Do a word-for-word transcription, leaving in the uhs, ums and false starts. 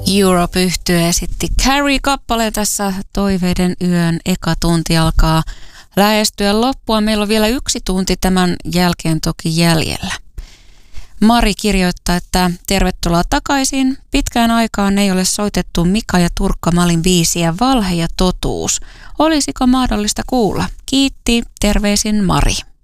Europe-yhtye esitti Carrie-kappaleen tässä Toiveiden yön eka tunti alkaa lähestyä loppua. Meillä on vielä yksi tunti tämän jälkeen toki jäljellä. Mari kirjoittaa, että tervetuloa takaisin. Pitkään aikaan ei ole soitettu Mika ja Turkka Malin biisiä Valhe ja totuus. Olisiko mahdollista kuulla? Kiitti, terveisin Mari.